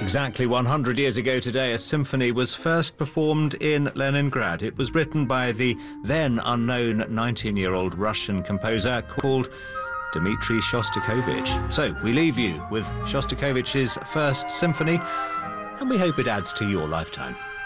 Exactly 100 years ago today, a symphony was first performed in Leningrad. It was written by the then unknown 19-year-old Russian composer called Dmitri Shostakovich. So we leave you with Shostakovich's first symphony, and we hope it adds to your lifetime.